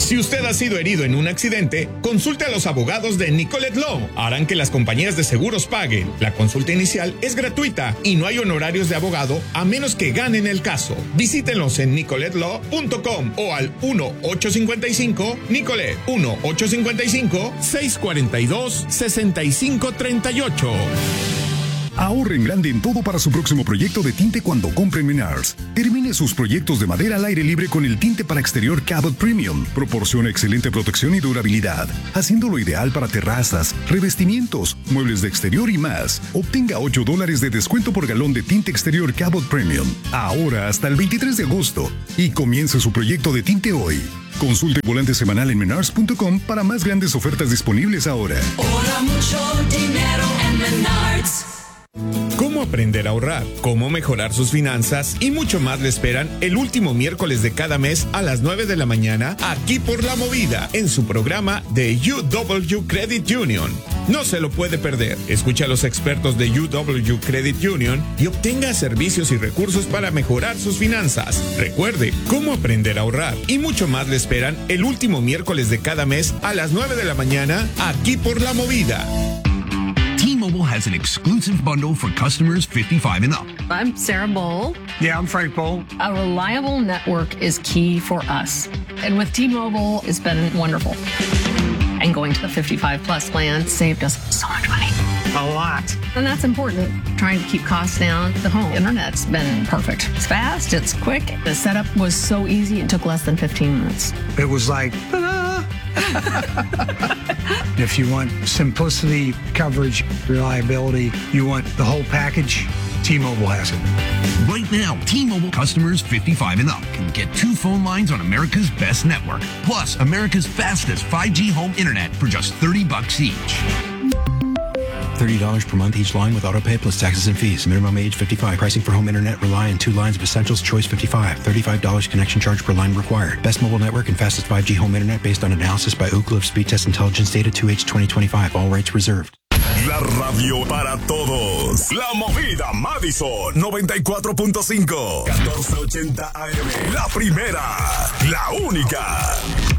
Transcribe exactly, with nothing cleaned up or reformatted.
Si usted ha sido herido en un accidente, consulte a los abogados de Nicolet Law. Harán que las compañías de seguros paguen. La consulta inicial es gratuita y no hay honorarios de abogado a menos que ganen el caso. Visítenlos en nicolet law punto com o al uno ocho cinco cinco Nicolet uno ocho cinco cinco, seis cuatro dos, seis cinco tres ocho. Ahorren grande en todo para su próximo proyecto de tinte cuando compren Menards. Termine sus proyectos de madera al aire libre con el tinte para exterior Cabot Premium. Proporciona excelente protección y durabilidad, haciéndolo ideal para terrazas, revestimientos, muebles de exterior y más. Obtenga ocho dólares de descuento por galón de tinte exterior Cabot Premium. Ahora hasta el veintitrés de agosto. Y comience su proyecto de tinte hoy. Consulte volante semanal en menards punto com para más grandes ofertas disponibles ahora. Ahora mucho dinero en Menards. Cómo aprender a ahorrar, cómo mejorar sus finanzas y mucho más le esperan el último miércoles de cada mes a las nueve de la mañana aquí por La Movida en su programa de U W Credit Union. No se lo puede perder. Escucha a los expertos de U W Credit Union y obtenga servicios y recursos para mejorar sus finanzas. Recuerde, cómo aprender a ahorrar y mucho más le esperan el último miércoles de cada mes a las nueve de la mañana aquí por La Movida. T-Mobile has an exclusive bundle for customers fifty-five and up. I'm Sarah Bowl. Yeah, I'm Frank Bowl. A reliable network is key for us. And with T-Mobile, it's been wonderful. And going to the fifty-five plus plan saved us so much money. A lot. And that's important. Trying to keep costs down. The home internet's been perfect. It's fast, it's quick. The setup was so easy, it took less than fifteen minutes. It was like, ta-da! If you want simplicity, coverage, reliability, you want the whole package, T-Mobile has it. Right now, T-Mobile customers fifty-five and up can get two phone lines on America's best network, plus America's fastest five G home internet for just thirty bucks each. thirty dollars per month each line with autopay plus taxes and fees. Minimum age fifty-five. Pricing for home internet rely on two lines of Essentials Choice fifty-five. thirty-five dollars connection charge per line required. Best mobile network and fastest five G home internet based on analysis by Ookla of Speed Test Intelligence data two H twenty twenty-five. All rights reserved. La radio para todos. La Movida Madison noventa y cuatro punto cinco. catorce ochenta A M. La primera. La única.